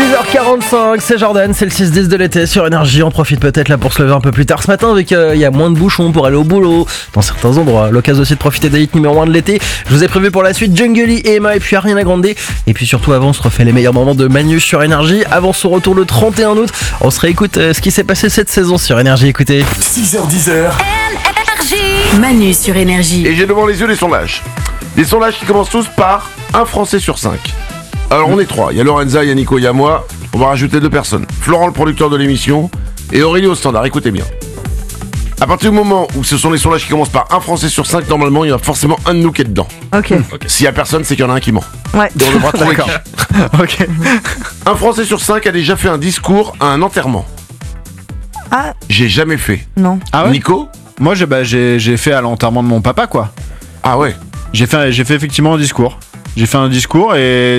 6h45, c'est Jordan, c'est le 6-10 de l'été sur Énergie. On profite peut-être là pour se lever un peu plus tard ce matin avec il y a moins de bouchons pour aller au boulot dans certains endroits. L'occasion aussi de profiter des hits numéro 1 de l'été. Je vous ai prévu pour la suite Jungly et Emma et puis Ariana Grande. Et puis surtout avant on se refait les meilleurs moments de Manu sur Énergie. Avant son retour le 31 août, on se réécoute ce qui s'est passé cette saison sur Énergie. Écoutez. 6h10. Manu sur Énergie. Et j'ai devant les yeux les sondages. Des sondages qui commencent tous par un Français sur 5. Alors on est 3, il y a Lorenza, il y a Nico, il y a moi. On va rajouter 2 personnes. Florent, le producteur de l'émission, et Aurélie au standard. Écoutez bien. À partir du moment où ce sont les sondages qui commencent par un Français sur 5, normalement il y a forcément un de nous qui est dedans. Ok. S'il y a personne, c'est qu'il y en a un qui ment. Ouais. Donc on devra trouver qui. Ok. Un Français sur 5 a déjà fait un discours à un enterrement. Ah, J'ai jamais fait. non. Ah ouais. Nico? Moi j'ai fait à l'enterrement de mon papa quoi. Ah ouais. J'ai fait effectivement un discours. J'ai fait un discours et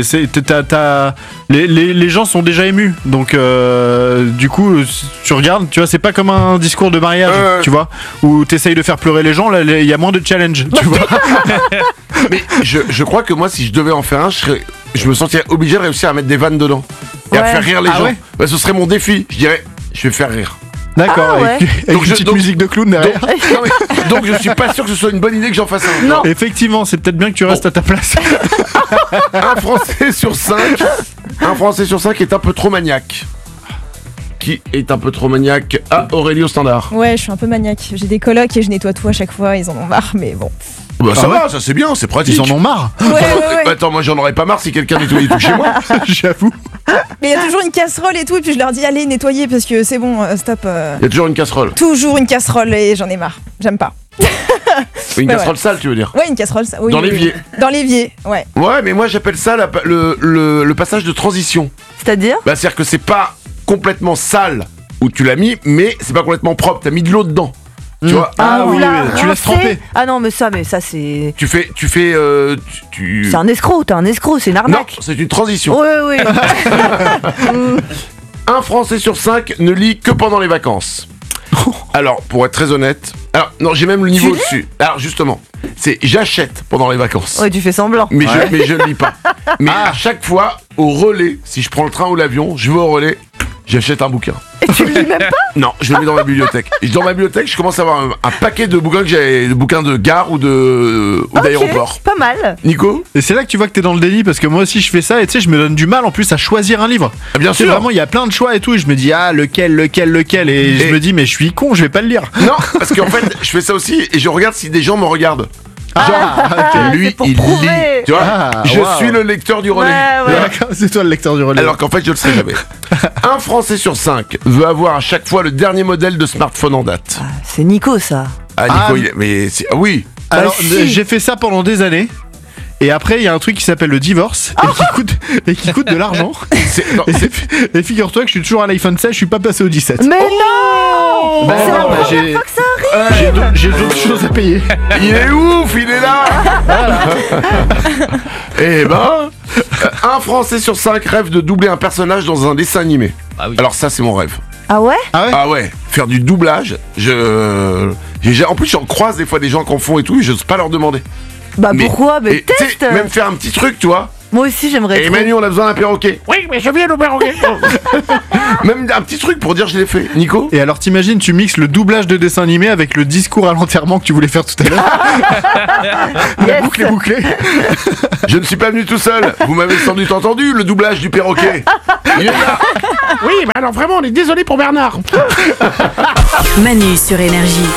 les gens sont déjà émus. Donc du coup tu regardes, tu vois, c'est pas comme un discours de mariage, tu vois, où t'essayes de faire pleurer les gens, là il y a moins de challenge, tu vois. Mais je crois que moi si je devais en faire un, je me sentirais obligé de réussir à mettre des vannes dedans. Et à Ouais. faire rire les Ah gens. ouais. Bah, ce serait mon défi. Je dirais, je vais faire rire. D'accord, Ah ouais. avec Donc une petite musique de clown derrière. Donc je suis pas sûr que ce soit une bonne idée que j'en fasse un. Non. Effectivement, c'est peut-être bien que tu restes à ta place. Un Français sur 5. Un Français sur 5 est un peu trop maniaque. Qui est un peu trop maniaque? Ah, Aurélie au standard. Ouais, je suis un peu maniaque. J'ai des colocs et je nettoie tout à chaque fois. Ils en ont marre, mais bon. Bah, ça Ah ouais. va, ça c'est bien, c'est pratique. Ils en ont marre. Ouais. Attends, moi j'en aurais pas marre si quelqu'un nettoyait tout chez moi. J'avoue. Mais il y a toujours une casserole et tout, et puis je leur dis allez nettoyer parce que c'est bon, stop. Il y a toujours une casserole. Toujours une casserole et j'en ai marre. J'aime pas. Une Ouais, casserole sale, tu veux dire? Ouais, une casserole, ça. Oui, Dans oui, l'évier. oui. Dans l'évier, ouais. Ouais, mais moi j'appelle ça le passage de transition. C'est-à-dire Bah, c'est-à-dire que c'est pas complètement sale où tu l'as mis, mais c'est pas complètement propre. T'as mis de l'eau dedans. Tu vois? Ah oui, là, oui, tu laisses rincé. tremper. Ah non, mais ça c'est. Tu fais. C'est un escroc, t'es un escroc, c'est une Non, arnaque. c'est une transition. Ouais. Un Français sur 5 ne lit que pendant les vacances. Alors, pour être très honnête... Alors, non, j'ai même le niveau lis au-dessus. Alors, justement, c'est j'achète pendant les vacances. Ouais, tu fais semblant. Mais je ne lis pas. Mais à chaque fois, au relais, si je prends le train ou l'avion, je vais au relais, j'achète un bouquin. Et tu le lis même pas. Non, je le mets dans ma bibliothèque. Et dans ma bibliothèque, je commence à avoir un paquet de bouquins de bouquins de gare ou d'aéroport. Ok, pas mal. Nico? Et c'est là que tu vois que t'es dans le déni parce que moi aussi je fais ça et tu sais je me donne du mal en plus à choisir un livre. Ah, bien C'est sûr. vraiment il y a plein de choix et tout et je me dis ah lequel et je me dis mais je suis con, je vais pas le lire. Non, parce qu'en fait, je fais ça aussi et je regarde si des gens me regardent. Ah, Lui, c'est pour il prouver. lit. Tu vois? Ah, je waouh. suis le lecteur du relais. Ouais. D'accord, c'est toi le lecteur du relais. Alors qu'en fait, je le sais jamais. Un Français sur 5 veut avoir à chaque fois le dernier modèle de smartphone en date. C'est Nico ça. Ah, Nico, mais c'est... Ah oui. alors si. j'ai fait ça pendant des années. Et après, il y a un truc qui s'appelle le divorce et qui coûte de l'argent. Non, Et figure-toi que je suis toujours à l'iPhone 16, je suis pas passé au 17. Mais non. Bah C'est non, la bah, première fois que ça arrive. j'ai d'autres choses à payer. il est ouf, il est là. Eh ben, un Français sur 5 rêve de doubler un personnage dans un dessin animé. Ah oui. Alors ça, c'est mon rêve. Ah ouais. Ah ouais, faire du doublage. En plus, j'en croise des fois des gens qui en font et tout, et j'ose pas leur demander. Bah pourquoi? Mais et, tu sais, teste. même faire un petit truc, tu vois. Moi aussi j'aimerais Et trop. Manu, on a besoin d'un perroquet. Oui, mais je viens le perroquet. Même un petit truc pour dire je l'ai fait. Nico? Et alors t'imagines, tu mixes le doublage de dessin animé avec le discours à l'enterrement que tu voulais faire tout à l'heure. La boucle est bouclée. Je ne suis pas venu tout seul. Vous m'avez sans doute entendu, le doublage du perroquet. Il est là. Oui, mais alors vraiment, on est désolé pour Bernard. Manu sur Énergie.